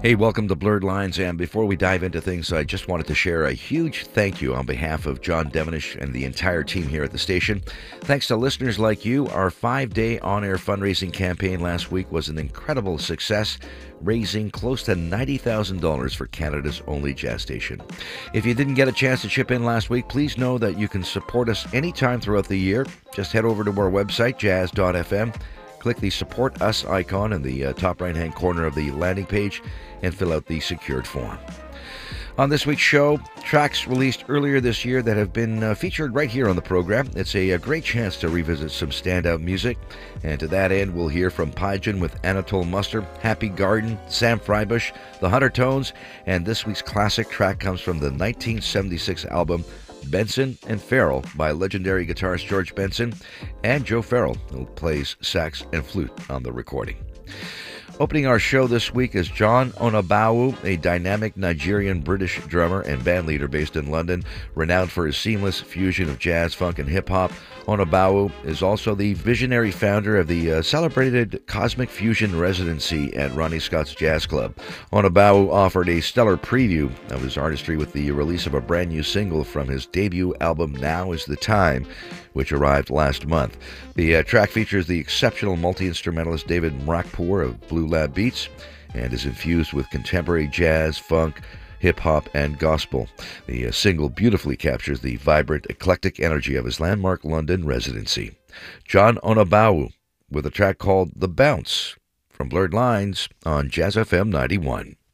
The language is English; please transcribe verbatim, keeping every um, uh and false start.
Hey, welcome to Blurred Lines. And before we dive into things, I just wanted to share a huge thank you on behalf of John Devenish and the entire team here at the station. Thanks to listeners like you, our five-day on-air fundraising campaign last week was an incredible success, raising close to ninety thousand dollars for Canada's only jazz station. If you didn't get a chance to chip in last week, please know that you can support us anytime throughout the year. Just head over to our website, jazz dot f m. Click the Support Us icon in the uh, top right-hand corner of the landing page and fill out the secured form. On this week's show, tracks released earlier this year that have been uh, featured right here on the program. It's a, a great chance to revisit some standout music, and to that end, we'll hear from Paigen with Anatole Muster, Happy Garden, Sam Freibush, The Hunter Tones, and this week's classic track comes from the nineteen seventy-six album Benson and Farrell by legendary guitarist George Benson and Joe Farrell, who plays sax and flute on the recording. Opening our show this week is John Onabawu, a dynamic Nigerian-British drummer and bandleader based in London, renowned for his seamless fusion of jazz, funk, and hip-hop. Onabawu is also the visionary founder of the uh, celebrated Cosmic Fusion Residency at Ronnie Scott's Jazz Club. Onabawu offered a stellar preview of his artistry with the release of a brand new single from his debut album, Now Is the Time, which arrived last month. The uh, track features the exceptional multi-instrumentalist David Mrakpour of Blue Lab Beats and is infused with contemporary jazz, funk, hip-hop, and gospel. The uh, single beautifully captures the vibrant, eclectic energy of his landmark London residency. John Onabawu with a track called The Bounce from Blurred Lines on Jazz F M ninety-one.